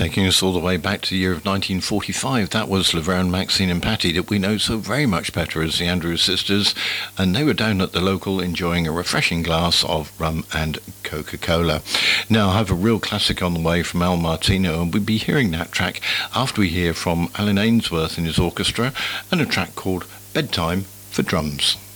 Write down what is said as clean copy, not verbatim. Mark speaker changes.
Speaker 1: Taking us all the way back to the year of 1945, that was Laverne, Maxine and Patty, that we know so very much better as the Andrews Sisters, and they were down at the local enjoying a refreshing glass of rum and Coca-Cola. Now, I have a real classic on the way from Al Martino, and we'll be hearing that track after we hear from Alan Ainsworth and his orchestra, and a track called Bedtime for Drums.